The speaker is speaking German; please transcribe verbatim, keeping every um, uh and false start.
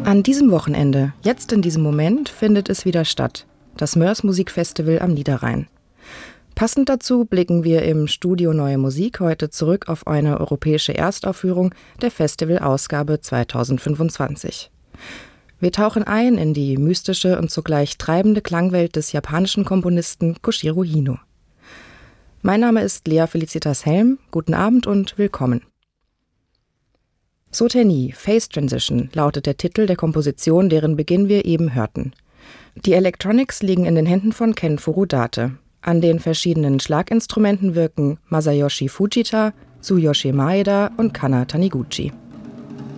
An diesem Wochenende, jetzt in diesem Moment, findet es wieder statt. Das Mörs Musikfestival am Niederrhein. Passend dazu blicken wir im Studio Neue Musik heute zurück auf eine europäische Erstaufführung der Festivalausgabe zweitausendfünfundzwanzig. Wir tauchen ein in die mystische und zugleich treibende Klangwelt des japanischen Komponisten Koshiro Hino. Mein Name ist Lea Felicitas Helm. Guten Abend und willkommen. Soteni, Phase Transition lautet der Titel der Komposition, deren Beginn wir eben hörten. Die Electronics liegen in den Händen von Ken Furudate. An den verschiedenen Schlaginstrumenten wirken Masayoshi Fujita, Tsuyoshi Maeda und Kana Taniguchi.